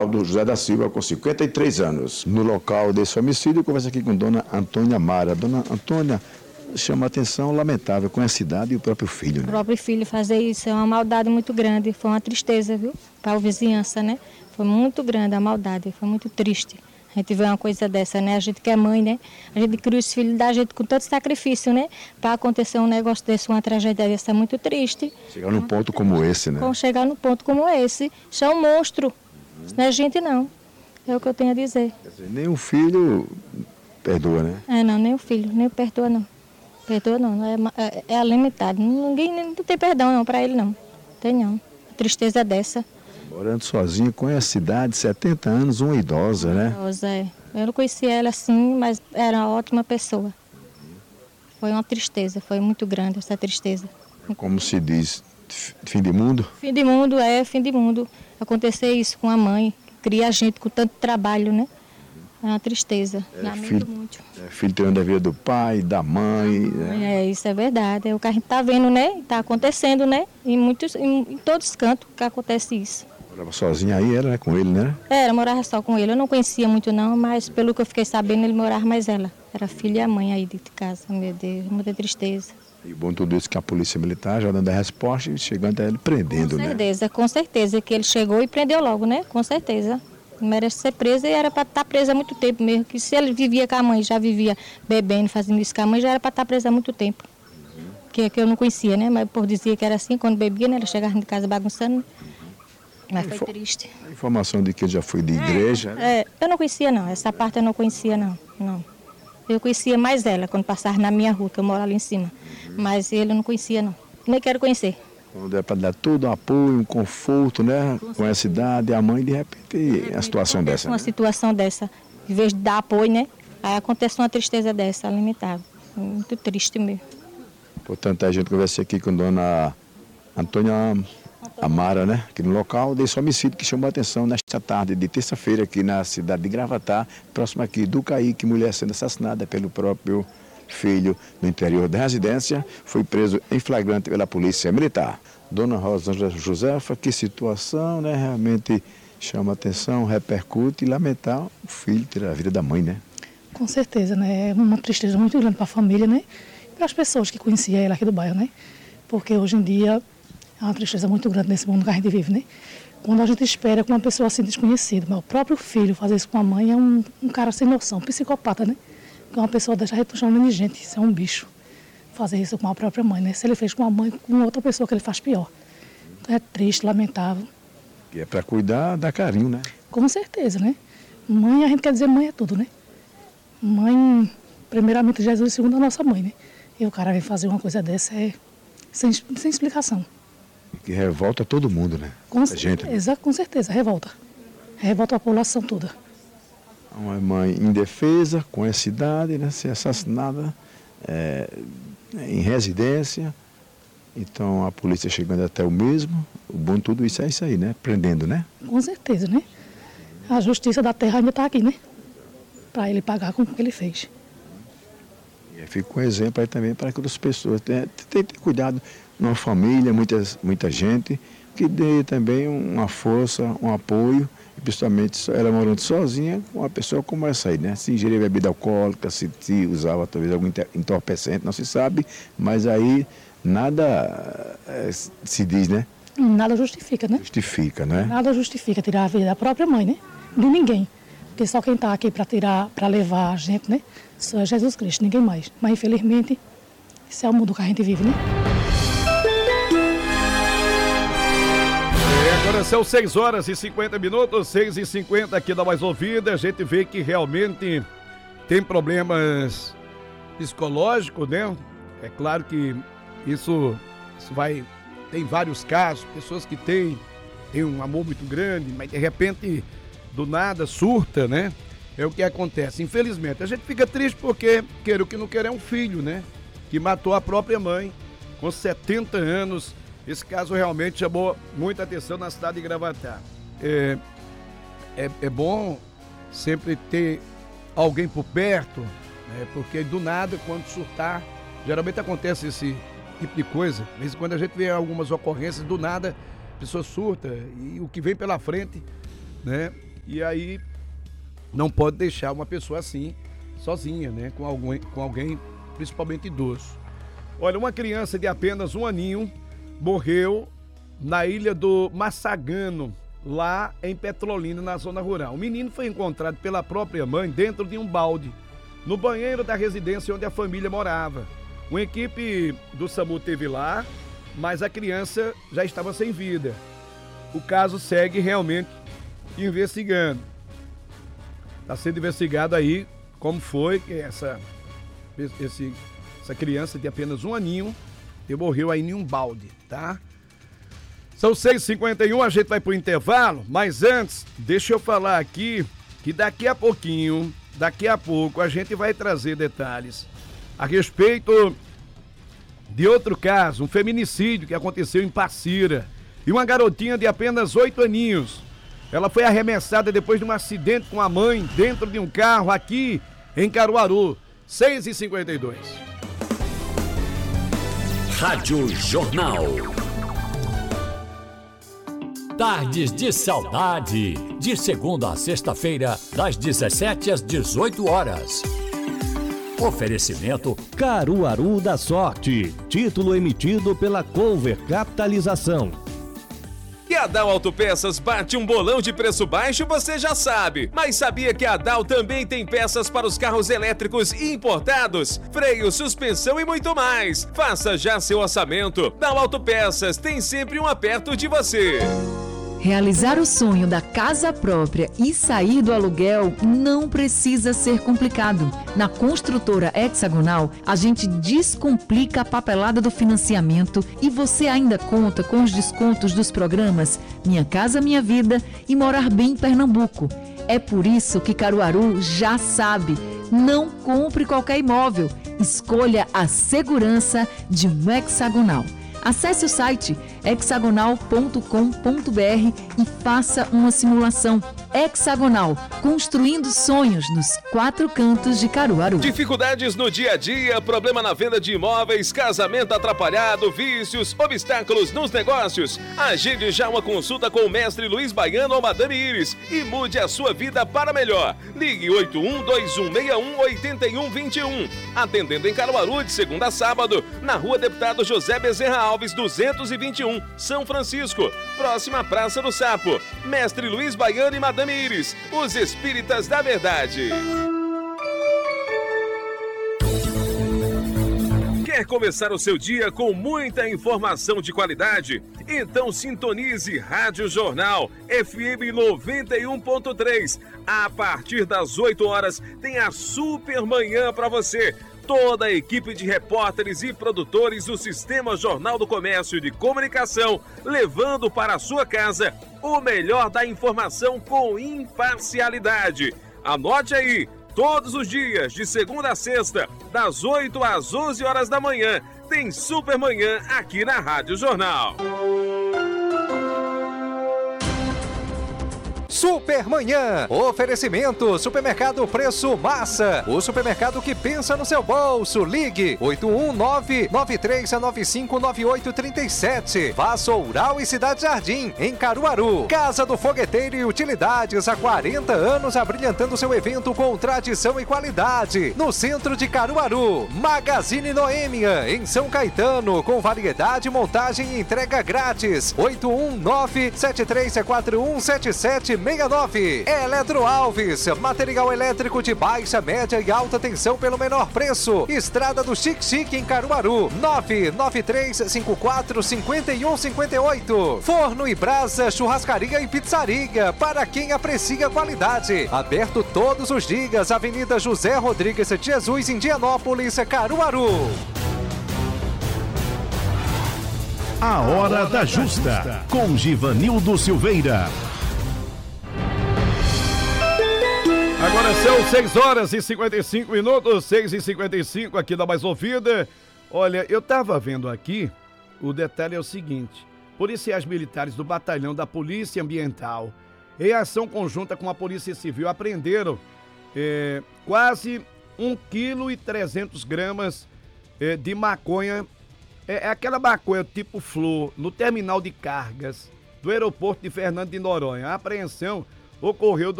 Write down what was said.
do José da Silva, com 53 anos. No local desse homicídio, conversa aqui com dona Antônia Mara. Dona Antônia, chama a atenção, lamentável, com a cidade e o próprio filho, né? O próprio filho fazer isso é uma maldade muito grande, foi uma tristeza, viu? Para a vizinhança, né? Foi muito grande a maldade, foi muito triste. A gente vê uma coisa dessa, né? A gente que é mãe, né? A gente cria os filhos da gente com tanto sacrifício, né? Para acontecer um negócio desse, uma tragédia dessa, é muito triste. Chegar num ponto como esse, né? Chegar num ponto como esse, isso é um monstro. Isso não é gente, não. É o que eu tenho a dizer. Quer dizer, nem o filho perdoa, né? Não, nem o filho, nem o perdoa, não. Perdoa, não. É limitado. Ninguém não tem perdão, não, para ele, não. Tem, não. Tristeza dessa. Morando sozinha, conhece a cidade, 70 anos, uma idosa, né? Idosa, é. Eu não conhecia ela assim, mas era uma ótima pessoa. Foi uma tristeza, foi muito grande essa tristeza. Como se diz, fim de mundo? Fim de mundo, fim de mundo. Acontecer isso com a mãe, que cria a gente com tanto trabalho, né? É uma tristeza. Lamento muito. Filho tirando a vida do pai, da mãe. Né? Isso é verdade. É o que a gente está vendo, né? Está acontecendo, né? Em todos os cantos que acontece isso. Morava sozinha aí, era, né? Com ele, né? Morava só com ele. Eu não conhecia muito não, mas pelo que eu fiquei sabendo, ele morava mais ela. Era filha e a mãe aí de casa, meu Deus, muita tristeza. E bom tudo isso que a polícia militar já dando a resposta e chegando a ele prendendo, né? Com certeza, que ele chegou e prendeu logo, né? Com certeza. Merece ser presa e era para estar presa há muito tempo mesmo. Que se ele vivia com a mãe, já vivia bebendo, fazendo isso com a mãe, já era para estar presa há muito tempo. Que eu não conhecia, né? Mas por dizia que era assim, quando bebia, né? Ela chegava em casa bagunçando. Mas foi triste. A informação de que ele já foi de igreja. Eu não conhecia não, essa parte eu não conhecia não. Eu conhecia mais ela quando passava na minha rua, que eu moro ali em cima. Mas ele eu não conhecia não, nem quero conhecer. Quando é para dar todo um apoio, um conforto, né? Com a cidade, a mãe, de repente, a situação dessa. Uma situação dessa, em vez de dar apoio, né? Aí acontece uma tristeza dessa, lamentável. Muito triste mesmo. Portanto, a gente conversa aqui com dona Antônia Amara, né? Aqui no local desse homicídio que chamou a atenção nesta tarde de terça-feira aqui na cidade de Gravatá, próximo aqui do Caíque, mulher sendo assassinada pelo próprio filho no interior da residência, foi preso em flagrante pela polícia militar. Dona Rosângela Josefa, que situação, né? Realmente chama a atenção, repercute e lamentar o filho ter a vida da mãe, né? Com certeza, né? É uma tristeza muito grande para a família, né? E para as pessoas que conheciam ela aqui do bairro, né? Porque hoje em dia é uma tristeza muito grande nesse mundo que a gente vive, né? Quando a gente espera com uma pessoa assim desconhecida, mas o próprio filho fazer isso com a mãe é um cara sem noção, um psicopata, né? Que uma pessoa dessa gente chamando de gente, isso é um bicho. Fazer isso com a própria mãe, né? Se ele fez com a mãe, com outra pessoa que ele faz pior. Então é triste, lamentável. E é para cuidar, dar carinho, né? Com certeza, né? Mãe, a gente quer dizer mãe é tudo, né? Mãe, primeiramente Jesus e segundo a nossa mãe, né? E o cara vem fazer uma coisa dessa sem explicação. Que revolta todo mundo, né? Com certeza, com certeza, revolta. Revolta a população toda. Uma mãe indefesa, com essa idade, né? Ser assassinada em residência. Então a polícia chegando até o mesmo. O bom de tudo isso é isso aí, né? Prendendo, né? Com certeza, né? A justiça da terra ainda está aqui, né? Para ele pagar com o que ele fez. E fica um exemplo aí também para que outras pessoas tenham cuidado numa família, muita gente, que dê também uma força, um apoio, e principalmente ela morando sozinha, uma pessoa como essa aí, né? Se ingerir bebida alcoólica, se usava talvez algum entorpecente, não se sabe, mas aí nada se diz, né? Nada justifica, né? Justifica, né? Nada justifica tirar a vida da própria mãe, né? De ninguém. Porque só quem está aqui para levar a gente, né? Só é Jesus Cristo, ninguém mais. Mas infelizmente, esse é o mundo que a gente vive, né? Agora são 6h50, 6h50 aqui da Mais Ouvida. A gente vê que realmente tem problemas psicológicos, né? É claro que isso vai... Tem vários casos, pessoas que têm um amor muito grande, mas de repente, do nada, surta, né? É o que acontece. Infelizmente, a gente fica triste porque, queira o que não quer, é um filho, né? Que matou a própria mãe com 70 anos. Esse caso realmente chamou muita atenção na cidade de Gravatá. É bom sempre ter alguém por perto, né? Porque do nada, quando surtar, geralmente acontece esse tipo de coisa. De vez em quando a gente vê algumas ocorrências, do nada a pessoa surta e o que vem pela frente, né? E aí não pode deixar uma pessoa assim, sozinha, né? Com alguém principalmente idoso. Olha, uma criança de apenas 1 aninho morreu na ilha do Massagano, lá em Petrolina, na zona rural. O menino foi encontrado pela própria mãe dentro de um balde, no banheiro da residência onde a família morava. Uma equipe do SAMU esteve lá, mas a criança já estava sem vida. O caso segue realmente investigando. Está sendo investigado aí como foi que essa criança de apenas 1 aninho morreu aí em um balde, tá? São 6h51, a gente vai pro intervalo, mas antes, deixa eu falar aqui que daqui a pouco, a gente vai trazer detalhes a respeito de outro caso, um feminicídio que aconteceu em Passira. E uma garotinha de apenas 8 aninhos. Ela foi arremessada depois de um acidente com a mãe dentro de um carro aqui em Caruaru. 6h52. Rádio Jornal. Tardes de Saudade. De segunda a sexta-feira, das 17 às 18 horas. Oferecimento Caruaru da Sorte. Título emitido pela Cover Capitalização. Que a Dal Autopeças bate um bolão de preço baixo, você já sabe. Mas sabia que a Dal também tem peças para os carros elétricos importados? Freio, suspensão e muito mais. Faça já seu orçamento. Dal Autopeças tem sempre um perto de você. Realizar o sonho da casa própria e sair do aluguel não precisa ser complicado. Na construtora Hexagonal, a gente descomplica a papelada do financiamento e você ainda conta com os descontos dos programas Minha Casa Minha Vida e Morar Bem em Pernambuco. É por isso que Caruaru já sabe. Não compre qualquer imóvel. Escolha a segurança de um Hexagonal. Acesse o site hexagonal.com.br e faça uma simulação. Hexagonal, construindo sonhos nos 4 cantos de Caruaru. Dificuldades no dia a dia, problema na venda de imóveis, casamento atrapalhado, vícios, obstáculos nos negócios. Agende já uma consulta com o mestre Luiz Baiano ou Madame Iris e mude a sua vida para melhor. Ligue 81-2161-8121. Atendendo em Caruaru de segunda a sábado, na Rua Deputado José Bezerra Alves, 221, São Francisco, próxima à Praça do Sapo. Mestre Luiz Baiano e Madame Iris, os espíritas da verdade. Quer começar o seu dia com muita informação de qualidade? Então sintonize Rádio Jornal FM 91.3. A partir das 8 horas tem a Super Manhã para você. Toda a equipe de repórteres e produtores do Sistema Jornal do Comércio de Comunicação, levando para a sua casa o melhor da informação com imparcialidade. Anote aí, todos os dias, de segunda a sexta, das 8 às 11 horas da manhã, tem Super Manhã aqui na Rádio Jornal. Supermanhã. Oferecimento Supermercado Preço Massa. O supermercado que pensa no seu bolso. Ligue 819-9395-9837. Vassoural e Cidade Jardim, em Caruaru. Casa do Fogueteiro e Utilidades, há 40 anos abrilhantando seu evento com tradição e qualidade. No centro de Caruaru. Magazine Noêmia, em São Caetano, com variedade, montagem e entrega grátis. 819-7341-7769. Eletro Alves, material elétrico de baixa, média e alta tensão pelo menor preço. Estrada do Xique em Caruaru, 993545158. Forno e Brasa, churrascaria e pizzaria, para quem aprecia qualidade. Aberto todos os dias, Avenida José Rodrigues de Jesus, Indianópolis, Caruaru. A Hora da Justa, com Givanildo Silveira. Agora são 6h55, 6h55 aqui da Mais Ouvida. Olha, eu tava vendo aqui, o detalhe é o seguinte: policiais militares do Batalhão da Polícia Ambiental, em ação conjunta com a Polícia Civil, apreenderam quase 1,3 kg de maconha, aquela maconha tipo flor, no terminal de cargas do aeroporto de Fernando de Noronha. A apreensão ocorreu